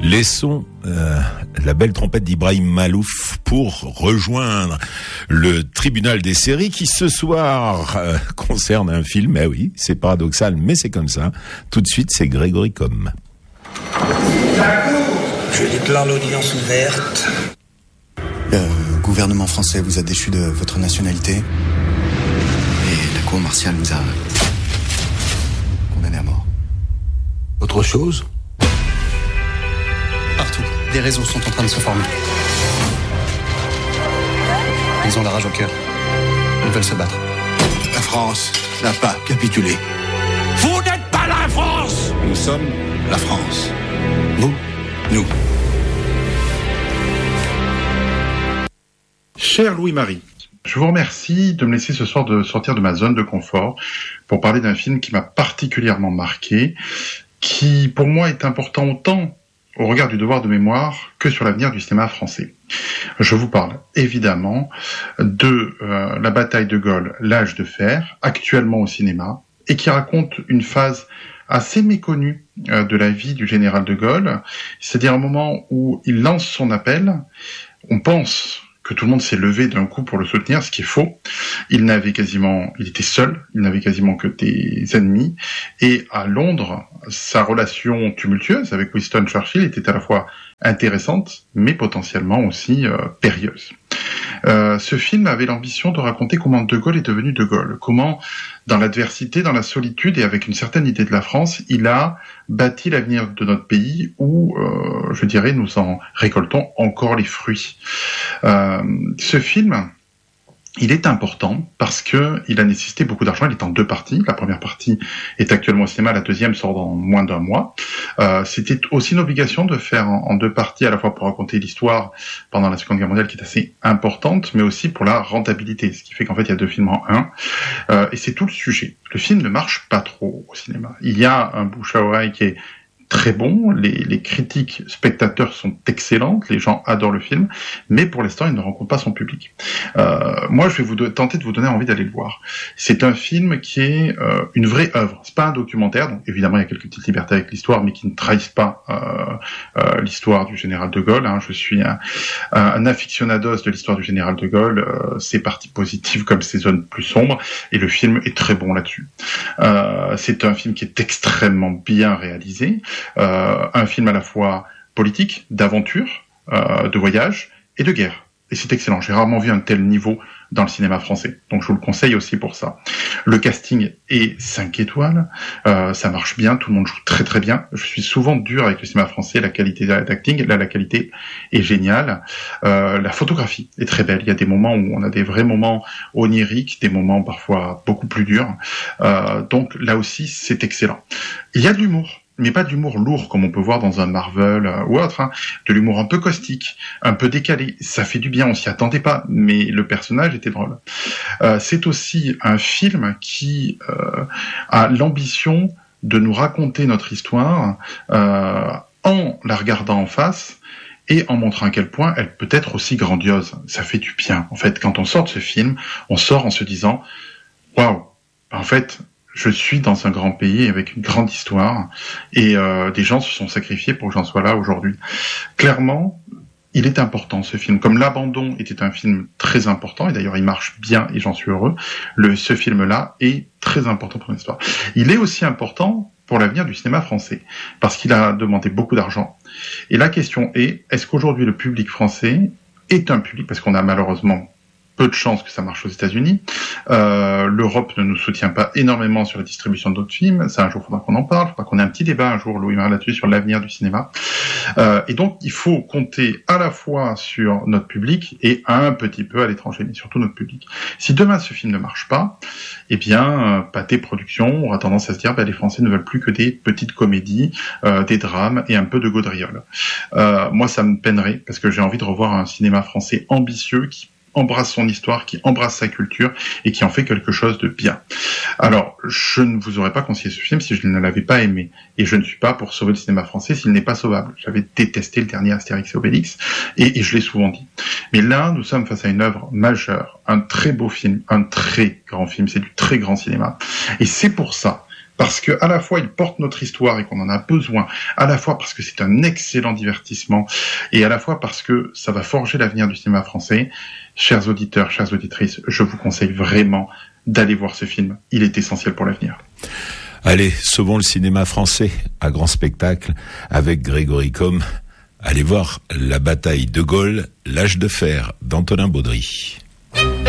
Laissons la belle trompette d'Ibrahim Malouf pour rejoindre le tribunal des séries qui ce soir concerne un film. Eh oui, c'est paradoxal, mais c'est comme ça. Tout de suite, c'est Grégory Comme. Je déclare l'audience ouverte. Le gouvernement français vous a déchu de votre nationalité et la cour martiale vous a condamné à mort. Autre chose ? Partout, des réseaux sont en train de se former. Ils ont la rage au cœur. Ils veulent se battre. La France n'a pas capitulé. Vous n'êtes pas la France ! Nous sommes la France. Vous, nous. Cher Louis-Marie, je vous remercie de me laisser ce soir de sortir de ma zone de confort pour parler d'un film qui m'a particulièrement marqué, qui pour moi est important autant au regard du devoir de mémoire que sur l'avenir du cinéma français. Je vous parle évidemment de la bataille de Gaulle, l'âge de fer, actuellement au cinéma, et qui raconte une phase assez méconnue de la vie du général de Gaulle, c'est-à-dire un moment où il lance son appel. On pense que tout le monde s'est levé d'un coup pour le soutenir, ce qui est faux. Il était seul, il n'avait quasiment que des ennemis. Et à Londres, sa relation tumultueuse avec Winston Churchill était à la fois intéressante, mais potentiellement aussi périlleuse. Ce film avait l'ambition de raconter comment De Gaulle est devenu De Gaulle, comment, dans l'adversité, dans la solitude et avec une certaine idée de la France, il a bâti l'avenir de notre pays où, je dirais, nous en récoltons encore les fruits. Ce film, il est important parce que il a nécessité beaucoup d'argent. Il est en 2 parties. La première partie est actuellement au cinéma, la deuxième sort dans moins d'1 mois. C'était aussi une obligation de faire en 2 parties, à la fois pour raconter l'histoire pendant la Seconde Guerre mondiale, qui est assez importante, mais aussi pour la rentabilité, ce qui fait qu'en fait il y a 2 films en 1. Et c'est tout le sujet. Le film ne marche pas trop au cinéma. Il y a un bouche à oreille qui est très bon, les critiques spectateurs sont excellentes, les gens adorent le film, mais pour l'instant, il ne rencontre pas son public. Moi, je vais tenter de vous donner envie d'aller le voir. C'est un film qui est une vraie œuvre. C'est pas un documentaire, donc évidemment, il y a quelques petites libertés avec l'histoire, mais qui ne trahissent pas l'histoire du général de Gaulle. Je suis un aficionados de l'histoire du général de Gaulle, ses parties positives comme ses zones plus sombres, et le film est très bon là-dessus. C'est un film qui est extrêmement bien réalisé. Un film à la fois politique, d'aventure, de voyage et de guerre. Et c'est excellent. J'ai rarement vu un tel niveau dans le cinéma français. Donc je vous le conseille aussi pour ça. Le casting est 5 étoiles. Ça marche bien. Tout le monde joue très très bien. Je suis souvent dur avec le cinéma français, la qualité d'acting. Là, la qualité est géniale. La photographie est très belle. Il y a des moments où on a des vrais moments oniriques, des moments parfois beaucoup plus durs. Donc là aussi, c'est excellent. Il y a de l'humour, mais pas de l'humour lourd comme on peut voir dans un Marvel ou autre, de l'humour un peu caustique, un peu décalé. Ça fait du bien, on s'y attendait pas, mais le personnage était drôle. C'est aussi un film qui a l'ambition de nous raconter notre histoire en la regardant en face et en montrant à quel point elle peut être aussi grandiose. Ça fait du bien. En fait, quand on sort de ce film, on sort en se disant « Waouh, en fait, je suis dans un grand pays avec une grande histoire et des gens se sont sacrifiés pour que j'en sois là aujourd'hui. » Clairement, il est important ce film. Comme L'Abandon était un film très important, et d'ailleurs il marche bien et j'en suis heureux, ce film-là est très important pour l'histoire. Il est aussi important pour l'avenir du cinéma français, parce qu'il a demandé beaucoup d'argent. Et la question est, est-ce qu'aujourd'hui le public français est un public, parce qu'on a malheureusement peu de chances que ça marche aux États-Unis. L'Europe ne nous soutient pas énormément sur la distribution d'autres films. Ça, un jour, il faudra qu'on en parle. Il faudra qu'on ait un petit débat un jour, Louis-Marie, là-dessus, sur l'avenir du cinéma. Et donc, il faut compter à la fois sur notre public et un petit peu à l'étranger, mais surtout notre public. Si demain, ce film ne marche pas, eh bien, Pathé Productions aura tendance à se dire, les Français ne veulent plus que des petites comédies, des drames et un peu de gaudriole. Moi, ça me peinerait, parce que j'ai envie de revoir un cinéma français ambitieux qui embrasse son histoire, qui embrasse sa culture et qui en fait quelque chose de bien. Alors, je ne vous aurais pas conseillé ce film si je ne l'avais pas aimé. Et je ne suis pas pour sauver le cinéma français s'il n'est pas sauvable. J'avais détesté le dernier Astérix et Obélix et je l'ai souvent dit. Mais là, nous sommes face à une œuvre majeure, un très beau film, un très grand film, c'est du très grand cinéma. Et c'est pour ça, parce que à la fois il porte notre histoire et qu'on en a besoin, à la fois parce que c'est un excellent divertissement, et à la fois parce que ça va forger l'avenir du cinéma français. Chers auditeurs, chères auditrices, je vous conseille vraiment d'aller voir ce film. Il est essentiel pour l'avenir. Allez, sauvons le cinéma français à grand spectacle avec Grégory Combes. Allez voir La bataille de Gaulle, l'âge de fer d'Antonin Baudry.